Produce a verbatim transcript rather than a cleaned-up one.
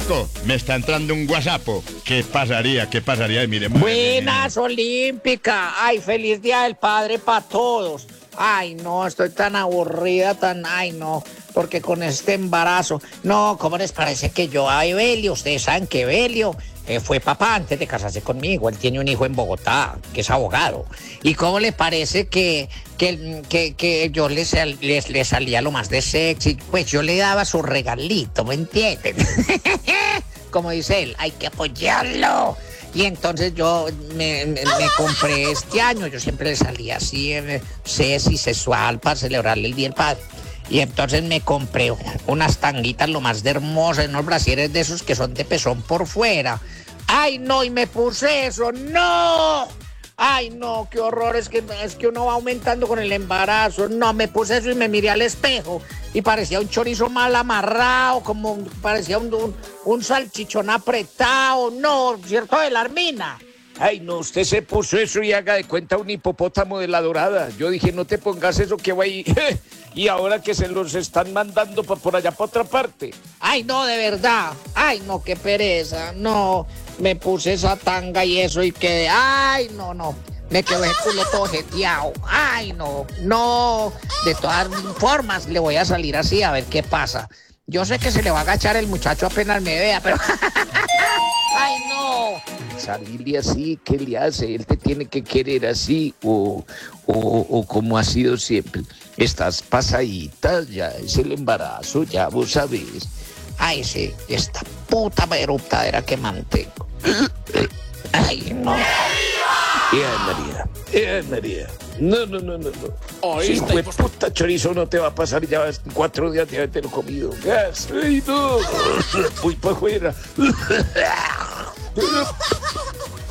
Nico, me está entrando un WhatsApp. ¿Qué pasaría? ¿Qué pasaría? Mire, Buenas, Olímpica. Ay, feliz Día del Padre para todos. Ay, no, estoy tan aburrida, tan... Ay, no, porque con este embarazo... No, ¿cómo les parece que yo a Evelio, ustedes saben que Evelio eh, fue papá antes de casarse conmigo? Él tiene un hijo en Bogotá, que es abogado. ¿Y cómo le parece que, que, que, que yo le, sal, le, le salía lo más de sexy? Pues yo le daba su regalito, ¿me entienden? Como dice él, hay que apoyarlo. Y entonces yo me, me, me compré este año, yo siempre le salía así, eh, sexy, sexual, para celebrarle el Día del Padre. Y entonces me compré unas tanguitas lo más de hermosas, unos brasieres de esos que son de pezón por fuera. ¡Ay, no! Y me puse eso, ¡no! ¡Ay, no! ¡Qué horror! Es que, es que uno va aumentando con el embarazo. No, me puse eso y me miré al espejo y parecía un chorizo mal amarrado, como parecía un, un, un salchichón apretado. No, ¿cierto, de la Armina? Ay, no, usted se puso eso y haga de cuenta un hipopótamo de la Dorada. Yo dije, no te pongas eso que va ahí. Y ahora que se los están mandando pa por allá para otra parte. Ay, no, de verdad. Ay, no, qué pereza. No, me puse esa tanga y eso y quedé. Ay, no, no. Me quedó el culo todo jeteado. Ay, no, no. De todas formas, le voy a salir así a ver qué pasa. Yo sé que se le va a agachar el muchacho apenas me vea, pero... ¡Ay, no! Salirle así, ¿qué le hace? Él te tiene que querer así o, o, o como ha sido siempre. Estás pasadita, ya es el embarazo, ya vos sabés. Ay, sí, esta puta eruptadera que mantengo. Ay, no. Eh, María, eh, María. No, no, no, no, no. Ay, hijo de puta chorizo no te va a pasar ya cuatro días de haberte lo comido. Gas. Ay, no. Voy para afuera.